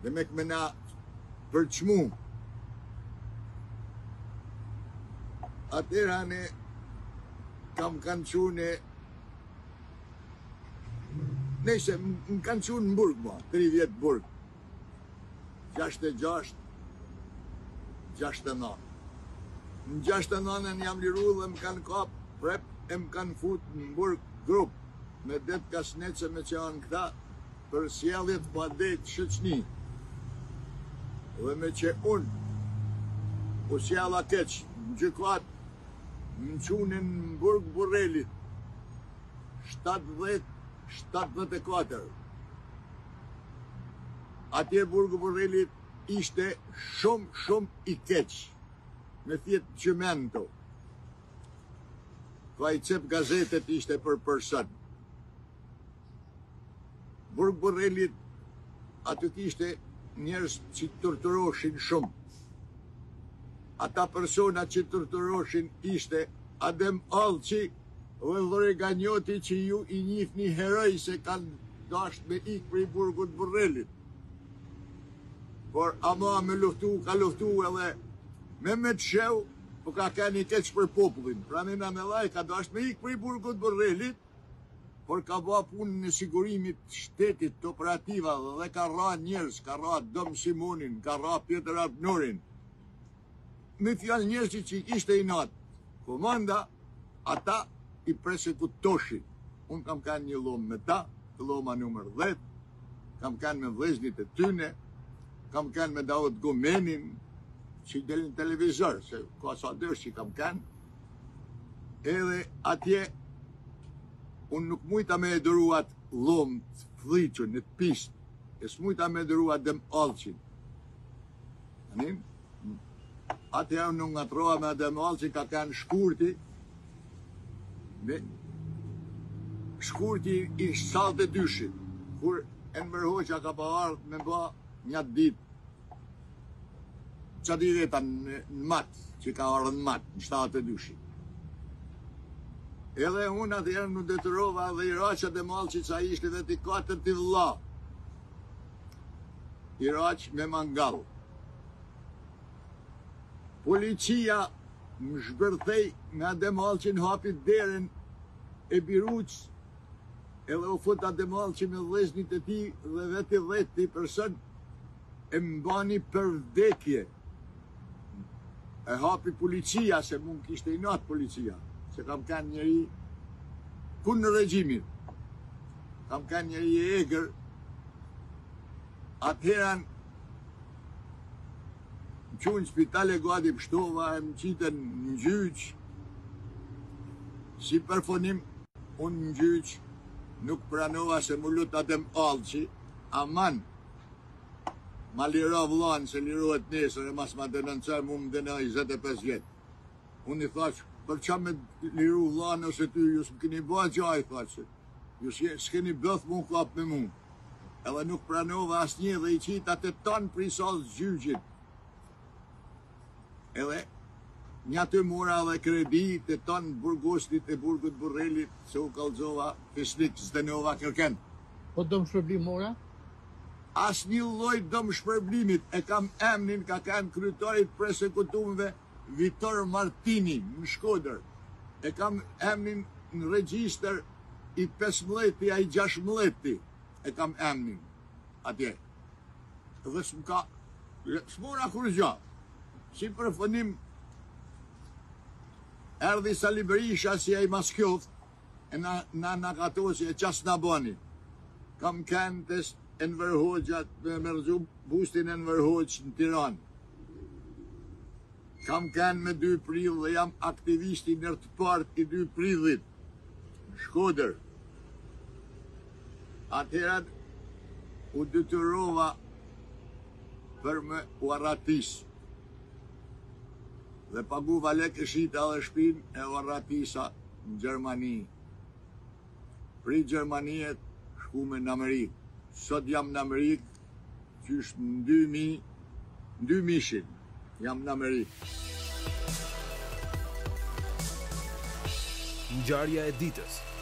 dhe me na përçmu. Atëra ne kam kanë qune, nëse më kanë qune në burg, 30 burg, 66, 69. Në 69 jam liru dhe më kanë kap prep, e më kanë fut në burg grup, me det kasnece me që anë këta, për sjelljet pa det shëqni. Dhe me që unë, po sjella keq, në gjykat, më qunin në burg Burrelit, 74. Atje burg Burrelit ishte shumë i keq, me thjetë qëmento. Ka i cep gazetet ishte për person. Burg Burrelit, aty kishte njerëz që torturoshin shumë. Ata persona që torturoshin ishte Adem Allçi dhe Lloreganjoti, që ju i njihni heroj se kanë dasht me ik prej burgut Burrelit. Por ama me luftu, ka luftu edhe Mehmet Sheu, po ka keni keq për popullin. Pra Nena Mellaj ka dasht me ik prej burgut Burrelit, por ka ba punën në sigurimit shtetit të operativa dhe ka ra njerëz, ka ra Dom Simonin, ka ra Pjetër Abnurin. Me fjalë njerëzi që i kishte inat komanda, ata i persekutoshin. Unë kam kanë një lom me ta, loma numër 10, kam kanë me vleznit e tyne, kam kanë me Daud Gomenin, që i delin televizor, se ka sa dërë që i kam kanë, edhe atje, unë nuk mujta me edëruat lom të fliqën, në të pist, e s'mujta me edëruat Adem Allçin. Anin? Atje unë nga troa me Adem Allçin, ka kanë shkurti, shkurti i 72-shit, kur Enver Hoxha ka pa ardhë me ba një dit, që di veta në matë, që ka ardhë në matë, në 72-shit. Edhe unë atëherë në detyrova dhe Iraq Adem Allçi që a ishte dhe t'i 4 t'i vëlla. Iraq me mangall. Policia më zhbërthej me Adem Allçin, hapit derën e Biruç, edhe u fut Adem Allçi me vllezërit e tij dhe vetë 10 person e mbani për vdekje. E hapi policia, se mund kishte inat policia, se kam kanë njëri kun në regjimin, kam kanë njëri e egër. Atëheran më qunë spitale Gadi Pshtova, e më qitën në gjyq, si përfonim unë në gjyq nuk pranova se më lut Adem Allçi, aman ma lira vllanë se lirohet nesër e mas ma denoncoj, mu më denoj 25 vjetë. Unë i thash, për qa me liru vllanë ose ty, ju s'm keni ba gjaj, thash, ju s'keni bëth mu kap me mu. Edhe nuk pranova as një dhe i qita të tonë prisalës gjyqit. Edhe një të mora dhe kredi të tonë burgostit e burgut Burrelit, se u kalzova Fisnik Zdenova Kërken. Po do më shpërblim mora? As një lloj dëm shpërblimit, e kam emnin, ka kanë kryetarit persekutumve Vitor Martini në Shkodër. E kam emnin në regjistër i 15-ti, a i 16-ti, e kam emnin atje. Dhe s'mora kur gjë. Si përfënim, erdhi Sali Berisha si a i Maskjoft, e na katosi e qas na bani. Kam kanë të Enver Hoxha, me mërgju bustin Enver Hoxh në Tiranë. Kam kanë me 2 prill dhe jam aktivisti nër të part i 2 prillit në Shkodër. Atëherë u detyrova për me u arratis. Dhe paguva lekë shita dhe shpin e u arratisa në Gjermani. Pri Gjermaniet shkume në Amerikë. Sot jam në Amerikë, që është në 2000 jam në Amerikë. Ngjarja e ditës.